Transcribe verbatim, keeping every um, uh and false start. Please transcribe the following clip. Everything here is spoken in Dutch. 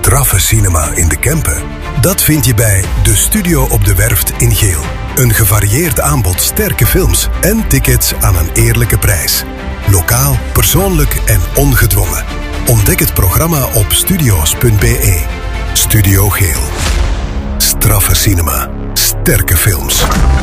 Straffe cinema in de Kempen? Dat vind je bij De Studio op de Werft in Geel. Een gevarieerd aanbod sterke films en tickets aan een eerlijke prijs. Lokaal, persoonlijk en ongedwongen. Ontdek het programma op studio's punt b e. Studio Geel. Straffe cinema. Sterke films.